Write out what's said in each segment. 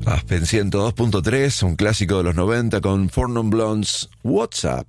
Aspen 102.3, un clásico de los 90 con Four Non Blondes, WhatsApp.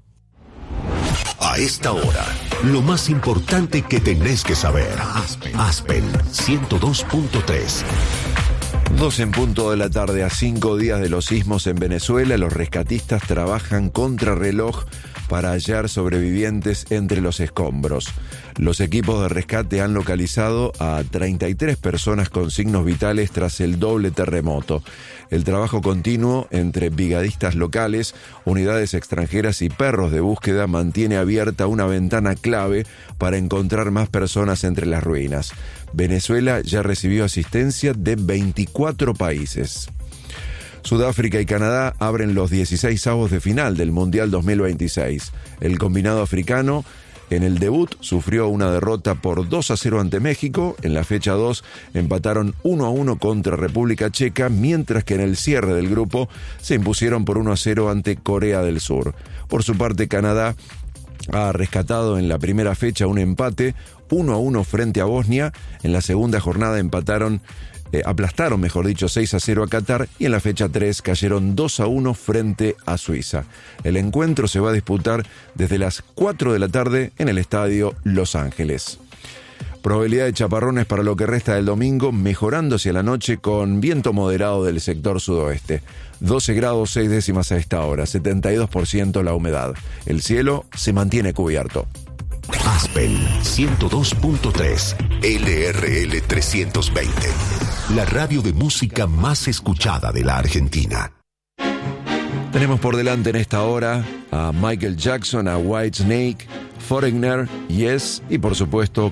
A esta hora, lo más importante que tenés que saber. Aspen 102.3. 2 en punto de la tarde, a 5 días de los sismos en Venezuela, los rescatistas trabajan contrarreloj para hallar sobrevivientes entre los escombros. Los equipos de rescate han localizado a 33 personas con signos vitales tras el doble terremoto. El trabajo continuo entre brigadistas locales, unidades extranjeras y perros de búsqueda mantiene abierta una ventana clave para encontrar más personas entre las ruinas. Venezuela ya recibió asistencia de 24 países. Sudáfrica y Canadá abren los 16avos de final del Mundial 2026. El combinado africano en el debut sufrió una derrota por 2-0 ante México. En la fecha 2 empataron 1-1 contra República Checa, mientras que en el cierre del grupo se impusieron por 1-0 ante Corea del Sur. Por su parte, Canadá ha rescatado en la primera fecha un empate 1-1 frente a Bosnia. En la segunda jornada aplastaron 6-0 a Qatar, y en la fecha 3 cayeron 2-1 frente a Suiza. El encuentro se va a disputar desde las 4 de la tarde en el estadio Los Ángeles. Probabilidad de chaparrones para lo que resta del domingo, mejorando hacia la noche con viento moderado del sector sudoeste. 12 grados 6 décimas a esta hora, 72% la humedad. El cielo se mantiene cubierto. Aspen 102.3, LRL 320. La radio de música más escuchada de la Argentina. Tenemos por delante en esta hora a Michael Jackson, a Whitesnake, Foreigner, Yes y por supuesto